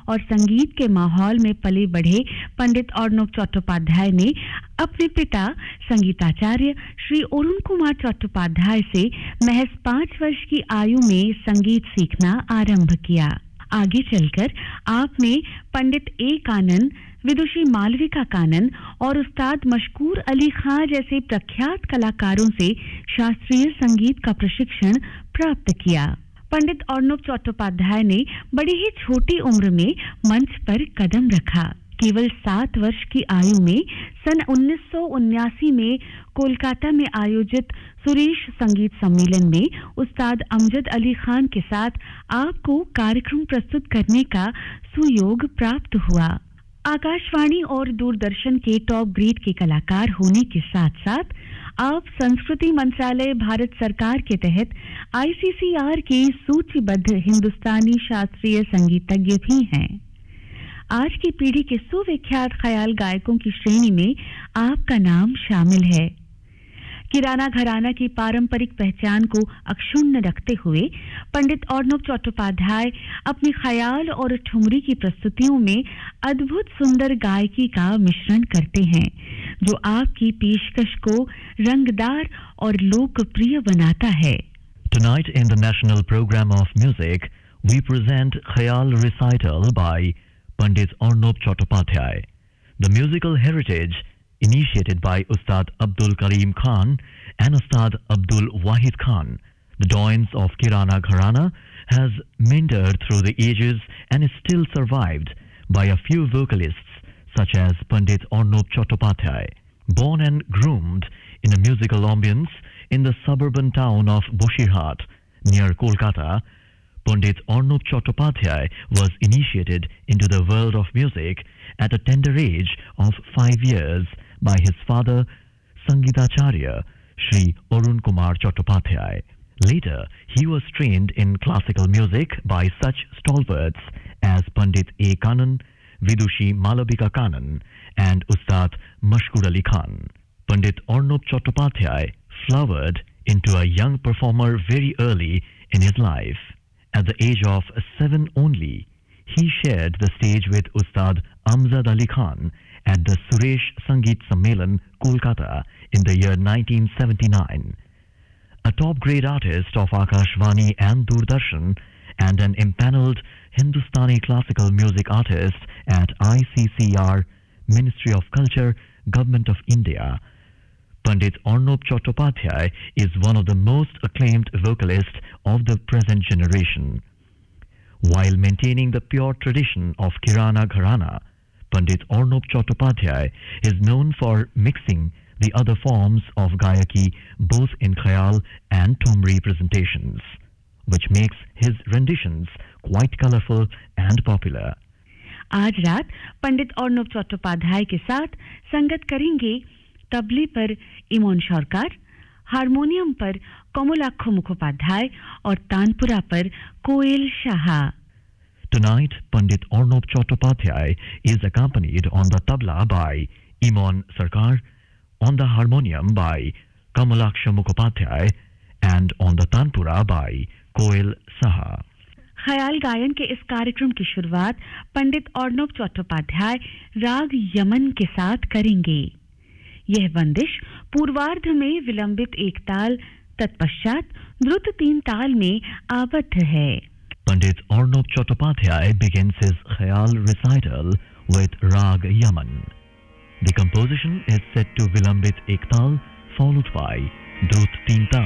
और संगीत के माहौल में पले बढ़े पंडित अर्णव चट्टोपाध्याय ने अपने पिता संगीताचार्य श्री अरुण कुमार चट्टोपाध्याय से महज 5 वर्ष की आयु में संगीत सीखना आरंभ किया। आगे चलकर आपने पंडित ए कानन, विदुषी मालविका कानन और उस्ताद मशकूर अली खां जैसे प्रख्यात कलाकारों से शास्त्रीय संगीत का प्रशिक्षण प्राप्त किया। पंडित अर्णव चट्टोपाध्याय ने बड़ी ही छोटी उम्र में मंच पर कदम रखा। केवल 7 वर्ष की आयु में सन 1979 में कोलकाता में आयोजित सुरेश संगीत सम्मेलन में उस्ताद अमजद अली खान के साथ आपको कार्यक्रम प्रस्तुत करने का सुयोग प्राप्त हुआ। आकाशवाणी और दूरदर्शन के टॉप ग्रेड के कलाकार होने के साथ साथ आप संस्कृति मंत्रालय भारत सरकार के तहत ICCR के सूचीबद्ध हिंदुस्तानी शास्त्रीय संगीतज्ञ भी हैं। आज की पीढ़ी के सुविख्यात ख्याल गायकों की श्रेणी में आपका नाम शामिल है। किराना घराना की पारंपरिक पहचान को अक्षुण्ण रखते हुए पंडित अर्णव चट्टोपाध्याय अपनी ख्याल और ठुमरी की प्रस्तुतियों में अद्भुत सुंदर गायकी का मिश्रण करते हैं, जो आपकी पेशकश को रंगदार और लोकप्रिय बनाता है। Tonight in the National Program of Music, we present Khayal Recital by Pandit Arnob Chattopadhyay. The musical heritage initiated by Ustad Abdul Karim Khan and Ustad Abdul Wahid Khan, the doyens of Kirana Gharana, has meandered through the ages and is still survived by a few vocalists such as Pandit Arnob Chattopadhyay. Born and groomed in a musical ambience in the suburban town of Boshihat near Kolkata, Pandit Arnob Chattopadhyay was initiated into the world of music at a tender age of 5 years by his father, Sangeetacharya Shri Arun Kumar Chattopadhyay. Later, he was trained in classical music by such stalwarts as Pandit A. Kanan, Vidushi Malavika Kanan, and Ustad Mashkur Ali Khan. Pandit Arnob Chattopadhyay flowered into a young performer very early in his life. At the age of 7 only, he shared the stage with Ustad Amjad Ali Khan at the Suresh Sangeet Sammelan, Kolkata in the year 1979. A top-grade artist of Akashvani and Doordarshan and an impaneled Hindustani classical music artist at ICCR, Ministry of Culture, Government of India, Pandit Arnob Chattopadhyay is one of the most acclaimed vocalists of the present generation. While maintaining the pure tradition of Kirana Gharana, Pandit Arnob Chattopadhyay is known for mixing the other forms of Gayaki both in Khayal and Thumri presentations, which makes his renditions quite colorful and popular. आज रात पंडित अर्णव चट्टोपाध्याय के साथ संगत करेंगे तबले पर इमोन सरकार, harmonium पर कमलाक्ष मुखोपाध्याय और तानपुरा पर कोयल Shah. Tonight, Pandit Arnob Chattopadhyay is accompanied on the tabla by Imon Sarkar, on the harmonium by Kamalaksha Mukhopadhyay, and on the tanpura by Koel Saha. ख्याल गायन के इस कार्यक्रम की शुरुआत पंडित अर्णव चट्टोपाध्याय राग यमन के साथ करेंगे. यह बंदिश पूर्वार्ध में विलंबित एक ताल, तत्पश्चात द्रुत 3 ताल में आबद्ध है. Pandit Arnob Chattopadhyay begins his Khayal recital with Rag Yaman. The composition is set to Vilambit Ektal followed by Drut Teen Tal.